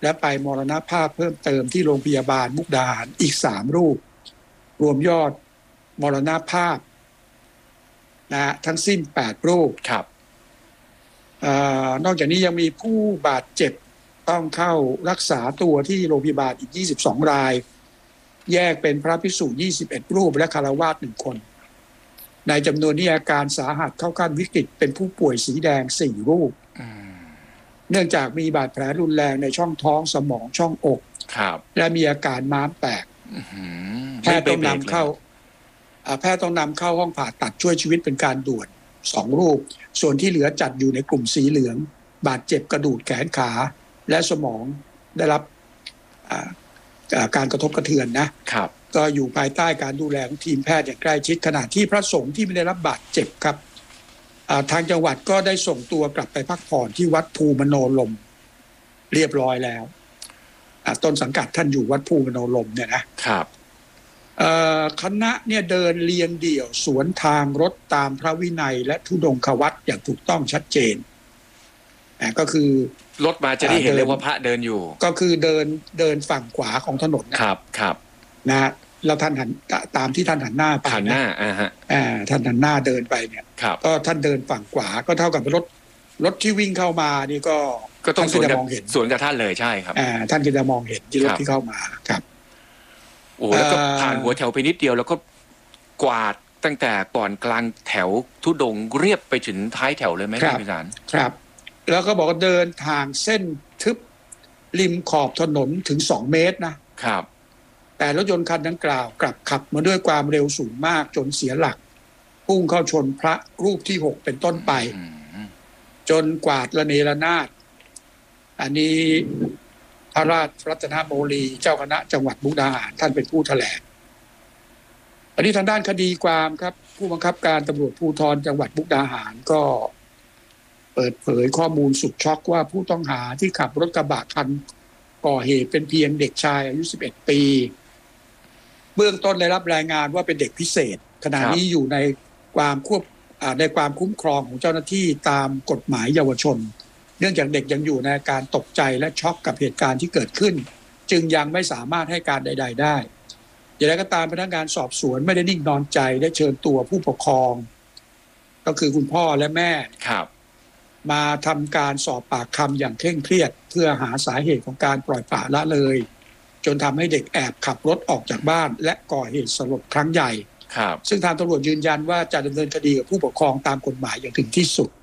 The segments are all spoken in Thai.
และไปมรณภาพเพิ่มเติมที่โรงพยาบาลมุกดาหารอีก3 รูปรวมยอดมรณภาพนะทั้งสิ้น8 รูปครับนอกจากนี้ยังมีผู้บาดเจ็บต้องเข้ารักษาตัวที่โรงพยาบาลอีก22 รายแยกเป็นพระภิกษุ21 รูปและฆราวาส1 คนในจำนวนนี้อาการสาหัสเข้าขั้นวิกฤตเป็นผู้ป่วยสีแดง4 รูปเนื่องจากมีบาดแผลรุนแรงในช่องท้องสมองช่องอกและมีอาการม้ามแตกแพทย์ต้องนำเข้าห้องผ่าตัดช่วยชีวิตเป็นการด่วน2 รูปส่วนที่เหลือจัดอยู่ในกลุ่มสีเหลืองบาดเจ็บกระดูกแขนขาและสมองได้รับการกระทบกระเทือนนะครับก็อยู่ภายใต้การดูแลของทีมแพทย์อย่างใกล้ชิดขณะที่พระสงฆ์ที่ไม่ได้รับบาดเจ็บครับทางจังหวัดก็ได้ส่งตัวกลับไปพักผ่อนที่วัดภูมโนลมเรียบร้อยแล้วต้นสังกัดท่านอยู่วัดภูมโนลมเนี่ยนะครับคณะเนี่ยเดินเรียงเดี่ยวสวนทางรถตามพระวินัยและธุดงควัตรอย่างถูกต้องชัดเจนก็คือรถมาจะได้เห็นเลยว่าพระเดินอยู่ก็คือเดินฝั่งขวาของถนนครับนะแล้วท่านหันตามที่ท่านหันหน้าไปหันหน้าท่านหันหน้าเดินไปเนี่ยก็ท่านเดินฝั่งขวาก็เท่ากับรถที่วิ่งเข้ามานี่ก็ต้องสวนกับท่านเลยใช่ครับท่านก็จะมองเห็นที่รถที่เข้ามาครับโอ้แล้วก็ผ่านหัวแถวไปนิดเดียวแล้วก็กวาดตั้งแต่ก่อนกลางแถวธุดงค์เรียบไปถึงท้ายแถวเลยไหมครับพี่สารครับแล้วก็บอกว่าเดินทางเส้นทึบริมขอบถนนถึง2 เมตรนะครับแต่รถยนต์คันดังกล่าวกลับขับมาด้วยความเร็วสูงมากจนเสียหลักพุ่งเข้าชนพระรูปที่6เป็นต้นไปจนกวาดระเนระนาดอันนี้พระราชรัตนโมลีเจ้าคณะจังหวัดมุกดาหารท่านเป็นผู้แถลงอันนี้ทางด้านคดีความครับผู้บังคับการตำรวจภูธรจังหวัดมุกดาหารก็เปิดเผยข้อมูลสุดช็อกว่าผู้ต้องหาที่ขับรถกระบะคันก่อเหตุเป็นเพียงเด็กชายอายุ11 ปีเบื้องต้นได้รับรายงานว่าเป็นเด็กพิเศษขณะนี้อยู่ในความคุ้มครองของเจ้าหน้าที่ตามกฎหมายเยาวชนเนื่องจากเด็กยังอยู่ในอาการตกใจและช็อกกับเหตุการณ์ที่เกิดขึ้นจึงยังไม่สามารถให้การใดๆได้อย่างไรก็ตามพนักงานสอบสวนไม่ได้นิ่งนอนใจได้เชิญตัวผู้ปกครองก็คือคุณพ่อและแม่มาทำการสอบปากคำอย่างเคร่งเครียดเพื่อหาสาเหตุของการปล่อยปละละเลยจนทำให้เด็กแอบขับรถออกจากบ้านและก่อเหตุสลดครั้งใหญ่ซึ่งทางตำรวจยืนยันว่าจะดำเนินคดีกับผู้ปกครองตามกฎหมายอย่างถึงที่สุด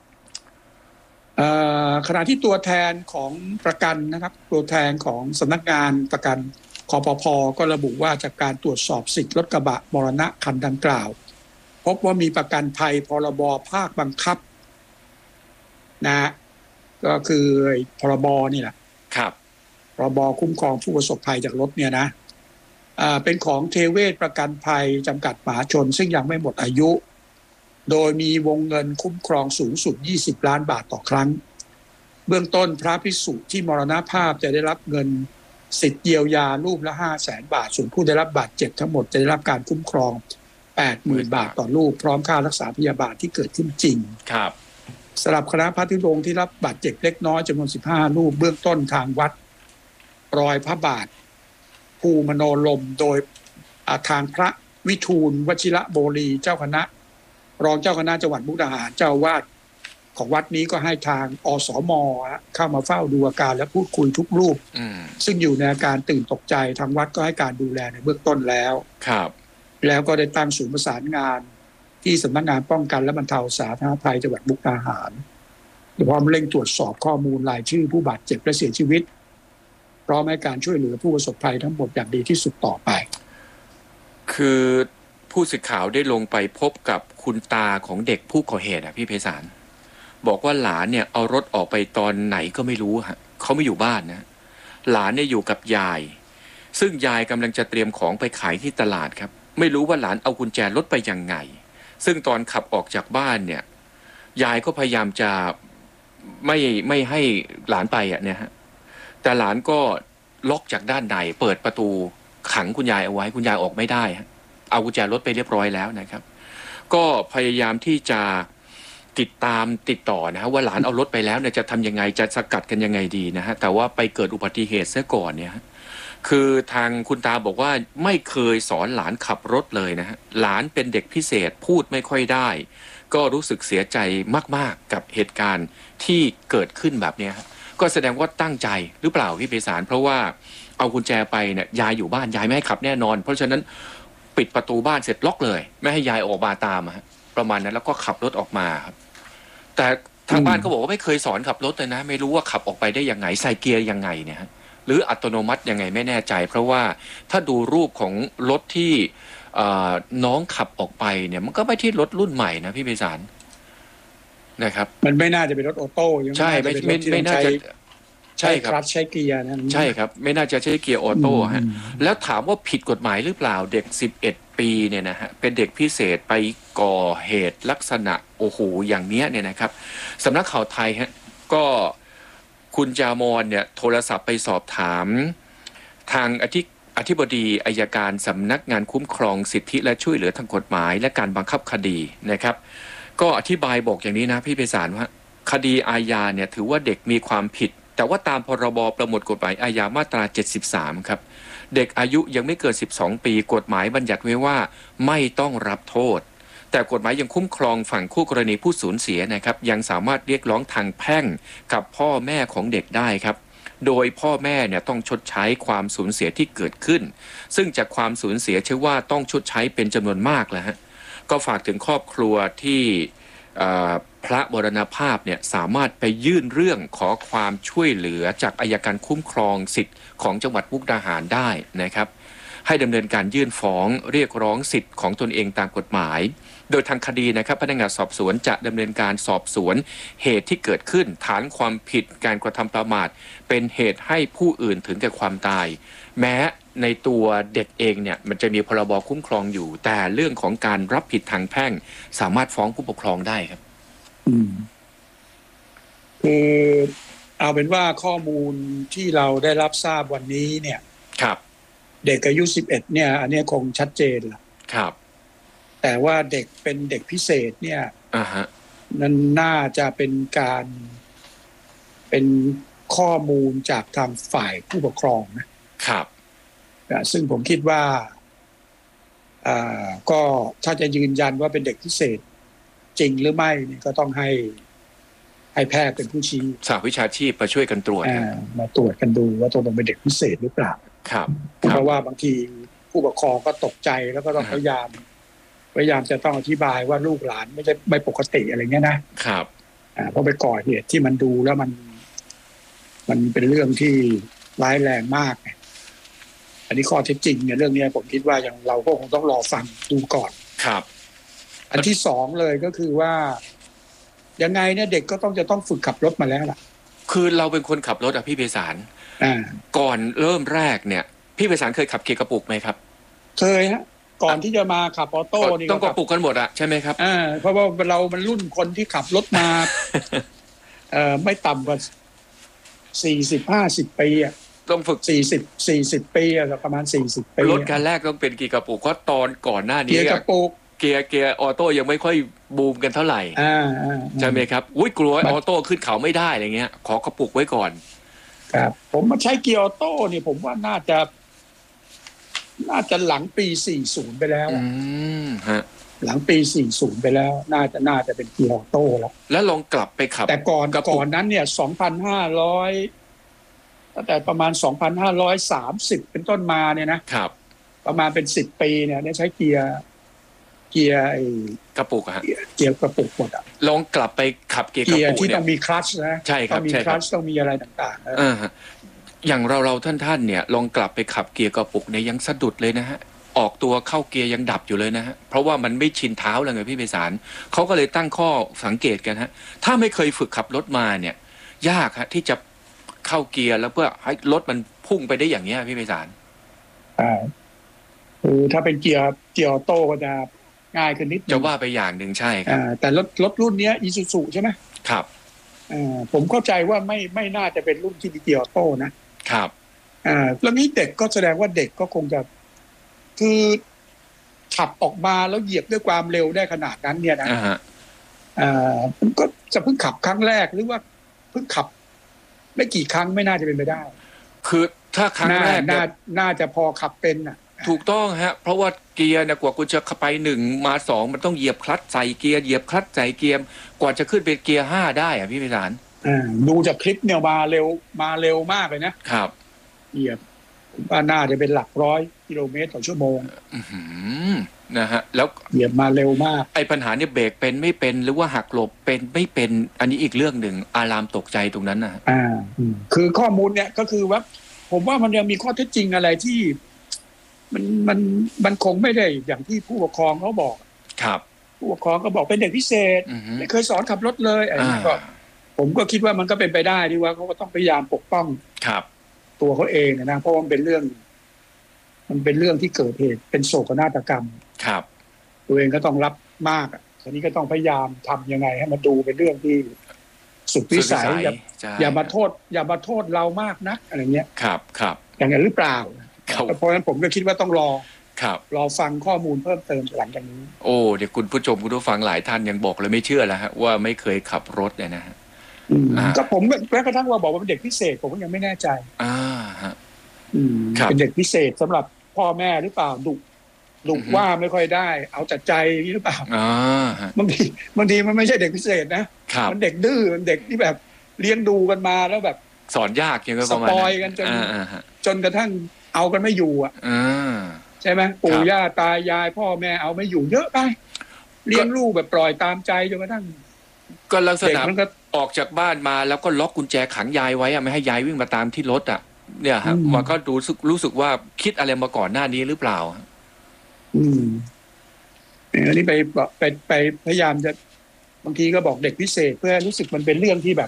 ขณะที่ตัวแทนของประกันนะครับตัวแทนของสำนักงานประกันคปภ.ก็ระบุว่าจากการตรวจสอบสิทธิรถกระบะมรณะคันดังกล่าวพบว่ามีประกันภัยพรบภาคบังคับนะก็คือพรบนี่แหละครับพรบคุ้มครองผู้ประสบภัยจากรถเนี่ยนะเป็นของเทเวศประกันภัยจำกัดมหาชนซึ่งยังไม่หมดอายุโดยมีวงเงินคุ้มครองสูงสุด20 ล้านบาทต่อครั้งเบื้องต้นพระภิกษุที่มรณภาพจะได้รับเงินสิทธิเยียวยารูปละ 500,000 บาทส่วนผู้ได้รับบาดเจ็บทั้งหมดจะได้รับการคุ้มครอง 80,000 บาทต่อรูปพร้อมค่ารักษาพยาบาลที่เกิดขึ้นจริงครับสำหรับคณะพระธุดงค์ที่รับบาดเจ็บเล็กน้อยจำนวน15 รูปเบื้องต้นทางวัดรอยพระบาทภูมโนลมโดยทางพระวิทูลวชิระโบลีเจ้าคณะรองเจ้าคณะจังหวัดมุกดาหารเจ้าวาดของวัดนี้ก็ให้ทางอสม.เข้ามาเฝ้าดูอาการและพูดคุยทุกรูปซึ่งอยู่ในอาการตื่นตกใจทางวัดก็ให้การดูแลในเบื้องต้นแล้วแล้วก็ได้ตั้งศูนย์ประสานงานที่สำนักงานป้องกันและบรรเทาสาธารณภัยจังหวัดมุกดาหารพร้อมเร่งตรวจสอบข้อมูลรายชื่อผู้บาดเจ็บและเสียชีวิตพร้อมให้การช่วยเหลือผู้ประสบภัยทั้งหมดอย่างดีที่สุดต่อไปคือผู้สื่อข่าวได้ลงไปพบกับคุณตาของเด็กผู้ก่อเหตุพี่ไพศาลบอกว่าหลานเนี่ยเอารถออกไปตอนไหนก็ไม่รู้ฮะเขาไม่อยู่บ้านนะหลานเนี่ยอยู่กับยายซึ่งยายกำลังจะเตรียมของไปขายที่ตลาดครับไม่รู้ว่าหลานเอากุญแจรถไปยังไงซึ่งตอนขับออกจากบ้านเนี่ยยายก็พยายามจะไม่ให้หลานไปเนี่ยฮะแต่หลานก็ล็อกจากด้านในเปิดประตูขังคุณยายเอาไว้คุณยายออกไม่ได้ฮะเอากุญแจรถไปเรียบร้อยแล้วนะครับก็พยายามที่จะติดต่อนะฮะว่าหลานเอารถไปแล้วเนี่ยจะทำยังไงจะสกัดกันยังไงดีนะฮะแต่ว่าไปเกิดอุบัติเหตุซะก่อนเนี่ยฮะคือทางคุณตาบอกว่าไม่เคยสอนหลานขับรถเลยนะฮะหลานเป็นเด็กพิเศษพูดไม่ค่อยได้ก็รู้สึกเสียใจมากๆกับเหตุการณ์ที่เกิดขึ้นแบบนี้ก็แสดงว่าตั้งใจหรือเปล่าพี่ไพศาลเพราะว่าเอากุญแจไปเนี่ยยายอยู่บ้านยายไม่ให้ขับแน่นอนเพราะฉะนั้นปิดประตูบ้านเสร็จล็อกเลยไม่ให้ยายออกมาตามประมาณนั้นแล้วก็ขับรถออกมาครับแต่ทางบ้านเขาบอกว่าไม่เคยสอนขับรถเลยนะไม่รู้ว่าขับออกไปได้ยังไงใส่เกียร์ยังไงเนี่ยหรืออัตโนมัติยังไงไม่แน่ใจเพราะว่าถ้าดูรูปของรถที่น้องขับออกไปเนี่ยมันก็ไม่ที่รถรุ่นใหม่นะพี่ไพศาลนะครับมันไม่น่าจะเป็นรถออโต้ใช่ไม่น่าจะใช่ครับใช้เกียร์นะใช่ครับไม่น่าจะใช้เกียร์ออโต้ฮะแล้วถามว่าผิดกฎหมายหรือเปล่าเด็ก11 ปีเนี่ยนะฮะเป็นเด็กพิเศษไปก่อเหตุลักษณะโอ้โหอย่างเนี้ยเนี่ยนะครับสำนักข่าวไทยฮะก็คุณจามอนเนี่ยโทรศัพท์ไปสอบถามทางอธิบดีอัยการสำนักงานคุ้มครองสิทธิและช่วยเหลือทางกฎหมายและการบังคับคดีนะครับก็อธิบายบอกอย่างนี้นะพี่ไพศาลว่าคดีอาญาเนี่ยถือว่าเด็กมีความผิดแต่ว่าตามพรบประมวลกฎหมายอาญามาตรา73ครับเด็กอายุยังไม่เกิน12 ปีกฎหมายบัญญัติไว้ว่าไม่ต้องรับโทษแต่กฎหมายยังคุ้มครองฝั่งคู่กรณีผู้สูญเสียนะครับยังสามารถเรียกร้องทางแพ่งกับพ่อแม่ของเด็กได้ครับโดยพ่อแม่เนี่ยต้องชดใช้ความสูญเสียที่เกิดขึ้นซึ่งจากความสูญเสียเชื่อว่าต้องชดใช้เป็นจำนวนมากแล้วฮะก็ฝากถึงครอบครัวที่พระมรณภาพเนี่ยสามารถไปยื่นเรื่องขอความช่วยเหลือจากอัยการคุ้มครองสิทธิ์ของจังหวัดมุกดาหารได้นะครับให้ดำเนินการยื่นฟ้องเรียกร้องสิทธิ์ของตนเองตามกฎหมายโดยทางคดีนะครับพนักงานสอบสวนจะดำเนินการสอบสวนเหตุที่เกิดขึ้นฐานความผิดการกระทำประมาทเป็นเหตุให้ผู้อื่นถึงแก่ความตายแม้ในตัวเด็กเองเนี่ยมันจะมีพรบคุ้มครองอยู่แต่เรื่องของการรับผิดทางแพ่งสามารถฟ้องผู้ปกครองได้ครับคือเอาเป็นว่าข้อมูลที่เราได้รับทราบวันนี้เนี่ยครับเด็กอายุ11เนี่ยอันนี้คงชัดเจนละครับแต่ว่าเด็กเป็นเด็กพิเศษเนี่ยนั้นน่าจะเป็นการเป็นข้อมูลจากทางฝ่ายผู้ปกครองนะครับซึ่งผมคิดว่าก็ถ้าจะยืนยันว่าเป็นเด็กพิเศษจริงหรือไม่ก็ต้องให้แพทย์เป็นผู้ชี้สหวิชาชีพมาช่วยกันตรวจมาตรวจกันดูว่าตกลงเป็นเด็กพิเศษหรือเปล่าครับเพราะว่าบางทีผู้ปกครองก็ตกใจแล้วก็ต้องพยายามจะต้องอธิบายว่าลูกหลานไม่ปกติอะไรเงี้ยนะครับเพราะไปก่อเหตุที่มันดูแล้วมันเป็นเรื่องที่ร้ายแรงมากอันนี้ข้อเท็จจริงเนี่ยเรื่องนี้ผมคิดว่ายังเราก็คงต้องรอฟังดูก่อนครับอันที่สองเลยก็คือว่ายังไงเนี่ยเด็กก็จะต้องฝึกขับรถมาแล้วล่ะคือเราเป็นคนขับรถพี่ไพศาลก่อนเริ่มแรกเนี่ยพี่ไพศาลเคยขับเกียร์กระปุกไหมครับเคยฮะก่อนที่จะมาขับออโต้นี่ต้องกระปุกกันหมดอะใช่ไหมครับเพราะว่ามันรุ่นคนที่ขับรถมาไม่ต่ำกว่า40-50 ปีอะต้องฝึก 40ปีอะประมาณ40 ปีรถคันแรกต้องเป็นเกียร์กระปุกเพราะตอนก่อนหน้านี้เกียร์กระปุกเกียร์ออโต้ยังไม่ค่อยบูมกันเท่าไหร่ใช่ไหมครับกลัวออโต้ขึ้นเขาไม่ได้อะไรเงี้ยขอกระปุกไว้ก่อนครับผมมาใช้เกียร์ออโต้นี่ผมว่าน่าจะหลังปี40ไปแล้วฮะหลังปี40ไปแล้วน่าจะเป็นเกียร์ออโต้แล้วลองกลับไปขับแต่ก่อนนั้นเนี่ย2,500ตั้งแต่ประมาณ2,530เป็นต้นมาเนี่ยนะครับประมาณเป็น10 ปีเนี่ยใช้เกียร์กระปุกฮะเกียร์กระปุกหมดลองกลับไปขับเกียร์กระปุกที่ต้องมีคลัตช์นะใช่ครับต้องมีคลัตช์ต้องมีอะไรต่างๆอย่างเราท่านเนี่ยลองกลับไปขับเกียร์กระปุกเนี่ยยังสะดุดเลยนะฮะออกตัวเข้าเกียร์ยังดับอยู่เลยนะฮะเพราะว่ามันไม่ชินเท้าเลยไงพี่ไพศาลเขาก็เลยตั้งข้อสังเกตกันฮะถ้าไม่เคยฝึกขับรถมาเนี่ยยากฮะที่จะเข้าเกียร์แล้วเพื่อให้รถมันพุ่งไปได้อย่างนี้พี่ไพศาลคือถ้าเป็นเกียร์ออโต้ก็จะง่ายขึ้นนิดจะว่าไปอย่างหนึ่งใช่ครับแต่รถรุ่นนี้อีซูซูใช่ไหมครับผมเข้าใจว่าไม่น่าจะเป็นรุ่นที่มีเกียร์ออโต้นะครับแล้วนี้เด็กก็แสดงว่าเด็กก็คงจะคือขับออกมาแล้วเหยียบด้วยความเร็วได้ขนาดนั้นเนี่ยนะมันก็จะเพิ่งขับครั้งแรกหรือว่าเพิ่งขับไม่กี่ครั้งไม่น่าจะเป็นไปได้คือถ้าครั้งแรกน่าจะพอขับเป็นน่ะถูกต้องฮะเพราะว่าเกียร์เนี่ยกว่าคุณจะไป1มา2มันต้องเหยียบคลัตช์ใส่เกียร์เหยียบคลัตช์ใส่เกียร์กว่าจะขึ้นเป็นเกียร์5ได้อะพี่ไพศาลดูจากคลิปเนี่ยมาเร็วมากเลยนะครับเหยียบว่าน่าจะเป็นหลัก100 กิโลเมตรต่อชั่วโมงนะฮะแล้วเหยียบมาเร็วมากไอ้ปัญหาเนี่ยเบรกเป็นไม่เป็นหรือว่าหักหลบเป็นไม่เป็นอันนี้อีกเรื่องหนึ่งอารามตกใจตรงนั้นนะคือข้อมูลเนี่ยก็คือว่าผมว่ามันยังมีข้อเท็จจริงอะไรที่มันคงไม่ได้อย่างที่ผู้ปกครองเขาบอกครับผู้ปกครองก็บอกเป็นเด็กพิเศษไม่เคยสอนขับรถเลยอะไรนี้ก็ผมก็คิดว่ามันก็เป็นไปได้ที่ว่าเขาก็ต้องพยายามปกป้องครับตัวเขาเองนะเพราะมันเป็นเรื่องที่เกิดเหตุเป็นโศกนาฏกรรมครับตัวเองก็ต้องรับมากทีนี้ก็ต้องพยายามทำยังไงให้มันดูเป็นเรื่องที่สุดวิสัยอย่ามาโทษเรามากนักอะไรเงี้ยครับอย่างนั้นหรือเปล่าเพราะฉะนั้นผมก็คิดว่าต้องรอฟังข้อมูลเพิ่มเติมหลังจากนี้โอ้เดี๋ยวคุณผู้ชมคุณผู้ฟังหลายท่านยังบอกเลยไม่เชื่อแล้วฮะว่าไม่เคยขับรถเนี่ยนะฮะก็ผมแม้กระทั่งว่าบอกว่าเป็นเด็กพิเศษผมก็ยังไม่แน่ใจฮะเป็นเด็กพิเศษสำหรับพ่อแม่หรือเปล่าดุว่าไม่ค่อยได้เอาแต่ใจหรือเปล่าบางทีมันไม่ใช่เด็กพิเศษนะมันเด็กดื้อมันเด็กที่แบบเลี้ยงดูกันมาแล้วแบบสอนยากอย่างเงี้ยประมาณสปอยกันจนกระทั่งเอากันไม่อยู่ใช่ไหมปู่ย่าตายายพ่อแม่เอาไม่อยู่เยอะไปเลี้ยงลูกแบบปล่อยตามใจจนกระทั่งก็ลักษณะออกจากบ้านมาแล้วก็ล็อกกุญแจขังยายไว้ไม่ให้ยายวิ่งมาตามที่รถเนี่ยฮะมันก็รู้สึกว่าคิดอะไรมาก่อนหน้านี้หรือเปล่าอันนี้ไปพยายามจะบางทีก็บอกเด็กพิเศษเพื่อรู้สึกมันเป็นเรื่องที่แบบ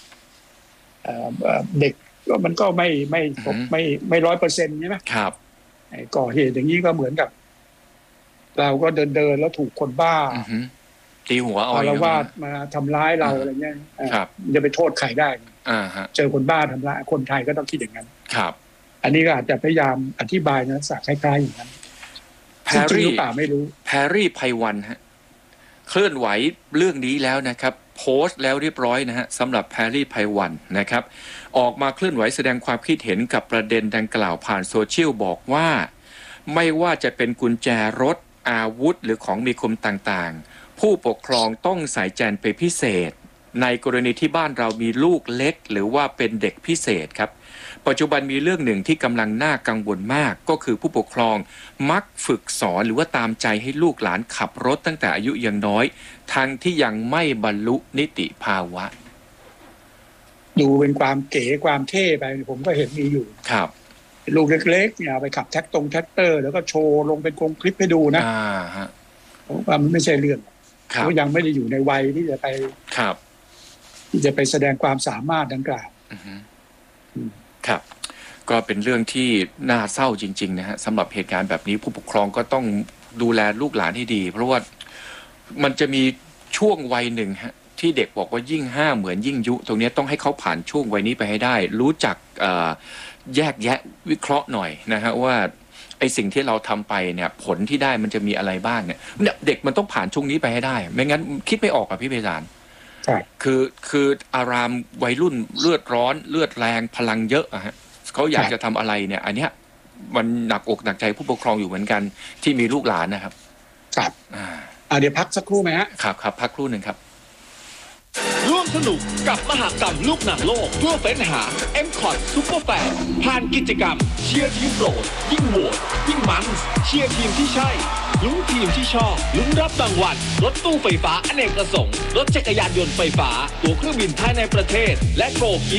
เด็กก็มันก็ไม่100%ใช่ไหมครับก่อเหตุอย่างนี้ก็เหมือนกับเราก็เดินแล้วถูกคนบ้าตีหัวเอาละวาดมาทำร้ายเราอะไรเงี้ยจะไปโทษใครได้เจอคนบ้าทำร้ายคนไทยก็ต้องคิดอย่างนั้นครับอันนี้ก็อาจจะพยายามอธิบายนะคล้ายๆอย่างนั้นจริงหรือเปล่าไม่รู้แพรรี่ไพวันฮะเคลื่อนไหวเรื่องนี้แล้วนะครับโพสต์แล้วเรียบร้อยนะฮะสำหรับแพรรี่ไพวันนะครับออกมาเคลื่อนไหวแสดงความคิดเห็นกับประเด็นดังกล่าวผ่านโซเชียลบอกว่าไม่ว่าจะเป็นกุญแจรถอาวุธหรือของมีคมต่างๆผู้ปกครองต้องใส่ใจเป็นพิเศษในกรณีที่บ้านเรามีลูกเล็กหรือว่าเป็นเด็กพิเศษครับปัจจุบันมีเรื่องหนึ่งที่กำลังน่ากังวลมากก็คือผู้ปกครองมักฝึกสอนหรือว่าตามใจให้ลูกหลานขับรถตั้งแต่อายุยังน้อยทั้งที่ยังไม่บรรลุนิติภาวะดูเป็นความเก๋ความเท่ไปผมก็เห็นมีอยู่ครับลูกเล็กๆเนี่ยไปขับแท็กเตอร์แล้วก็โชว์ลงเป็นคลิปให้ดูนะผมว่ามันไม่ใช่เรื่องเขายังไม่ได้อยู่ในวัยที่จะไปที่จะไปแสดงความสามารถดังกล่าวครับก็เป็นเรื่องที่น่าเศร้าจริงๆนะฮะสำหรับเหตุการณ์แบบนี้ผู้ปกครองก็ต้องดูแลลูกหลานให้ดีเพราะว่ามันจะมีช่วงวัยหนึ่งฮะที่เด็กบอกว่ายิ่งห้ามเหมือนยิ่งยุตรงนี้ต้องให้เขาผ่านช่วงวัยนี้ไปให้ได้รู้จักแยกแยะวิเคราะห์หน่อยนะฮะว่าไอสิ่งที่เราทำไปเนี่ยผลที่ได้มันจะมีอะไรบ้างเนี่ยเด็กมันต้องผ่านช่วงนี้ไปให้ได้ไม่งั้นคิดไม่ออกอ่ะพี่ไพศาลคืออารามวัยรุ่นเลือดร้อนเลือดแรงพลังเยอะอะฮะเขาอยากจะทำอะไรเนี่ยอันเนี้ยมันหนักอกหนักใจผู้ปกครองอยู่เหมือนกันที่มีลูกหลานนะครับครับเดี๋ยวพักสักครู่ไหมฮะครับพักครู่หนึ่งครับร่วมสนุกกับมหกรรมลูกหนังโลกเพื่อเฟ้นหา M-Cot Super Fan ผ่านกิจกรรมเชียร์ทีมโปรดยิ่งโหวตยิ่งมันเชียร์ทีมที่ใช่ลุ้นทีมที่ชอบลุ้นรับรางวัลรถตู้ไฟฟ้าอเนกประสงค์รถจักรยานยนต์ไฟฟ้าตั๋วเครื่องบินภายในประเทศและโก